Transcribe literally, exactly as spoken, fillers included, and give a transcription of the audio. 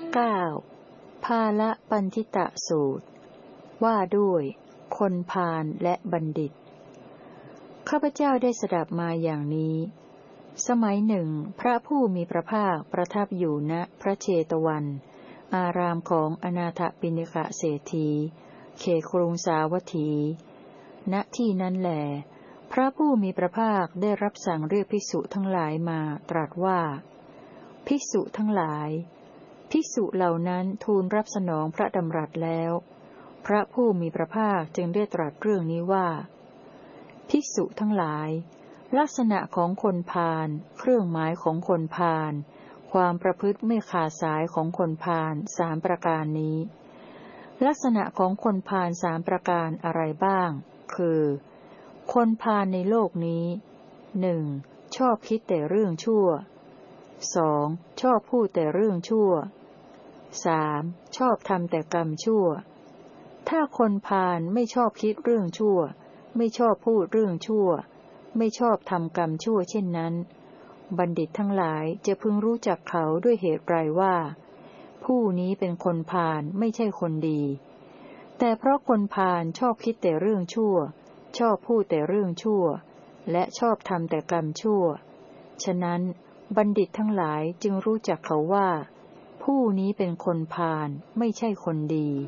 เก้าภาละปันทิตะสูตรว่าด้วยคนพาลและบัณฑิตข้าพเจ้าได้สดับมาอย่างนี้สมัยหนึ่งพระผู้มีพระภาคประทับอยู่ณพระเชตวันอารามของอนาถปิณกเศรษฐีเขตกรุงสาวัตถีณที่นั้นแลพระผู้มีพระภาคได้รับสั่งเรียกภิกษุทั้งหลายมาตรัสว่าภิกษุทั้งหลายภิกษุเหล่านั้นทูลรับสนองพระดำรัสแล้วพระผู้มีพระภาคจึงได้ตรัสเรื่องนี้ว่าภิกษุทั้งหลายลักษณะของคนพาลเครื่องหมายของคนพาลความประพฤติไม่ขาดสายของคนพาลสามประการนี้ลักษณะของคนพาลสามประการอะไรบ้างคือคนพาลในโลกนี้หนึ่งชอบคิดแต่เรื่องชั่วสองชอบพูดแต่เรื่องชั่วสามชอบทำแต่กรรมชั่วถ้าคนพาลไม่ชอบคิดเรื่องชั่วไม่ชอบพูดเรื่องชั่วไม่ชอบทำกรรมชั่วเช่นนั้นบัณฑิตทั้งหลายจะพึงรู้จักเขาด้วยเหตุไรว่าผู้นี้เป็นคนพาลไม่ใช่คนดีแต่เพราะคนพาลชอบคิดแต่เรื่องชั่วชอบพูดแต่เรื่องชั่วและชอบทำแต่กรรมชั่วฉะนั้นบัณฑิตทั้งหลายจึงรู้จักเขาว่าผู้นี้เป็นคนพาลไม่ใช่คนดี